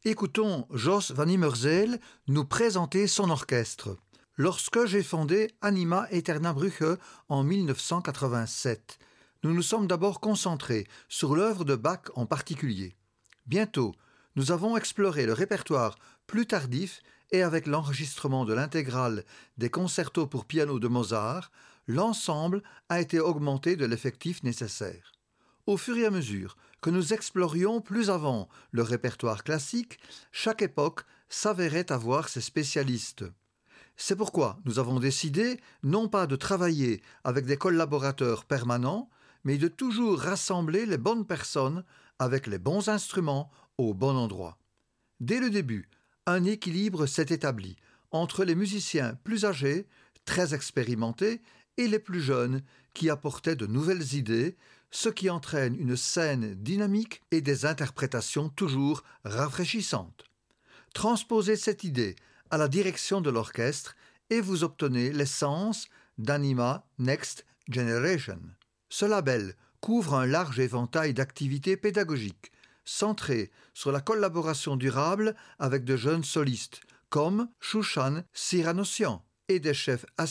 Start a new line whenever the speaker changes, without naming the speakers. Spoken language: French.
Écoutons Jos van Immerzeel nous présenter son orchestre. Lorsque j'ai fondé Anima Aeterna Brugge en 1987, nous nous sommes d'abord concentrés sur l'œuvre de Bach en particulier. Bientôt, nous avons exploré le répertoire plus tardif et avec l'enregistrement de l'intégrale des concertos pour piano de Mozart, l'ensemble a été augmenté de l'effectif nécessaire. Au fur et à mesure que nous explorions plus avant le répertoire classique, chaque époque s'avérait avoir ses spécialistes. C'est pourquoi nous avons décidé non pas de travailler avec des collaborateurs permanents, mais de toujours rassembler les bonnes personnes avec les bons instruments au bon endroit. Dès le début, un équilibre s'est établi entre les musiciens plus âgés, très expérimentés, et les plus jeunes qui apportaient de nouvelles idées, ce qui entraîne une scène dynamique et des interprétations toujours rafraîchissantes. Transposez cette idée à la direction de l'orchestre et vous obtenez l'essence d'Anima Next Generation. Ce label couvre un large éventail d'activités pédagogiques, centrées sur la collaboration durable avec de jeunes solistes, comme Shushan Siranossian, et des chefs